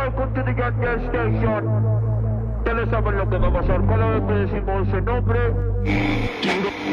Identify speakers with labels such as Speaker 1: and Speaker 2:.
Speaker 1: welcome to the Gun Gas Station. Ya lo saben lo que va a pasar cada vez que decimos ese nombre.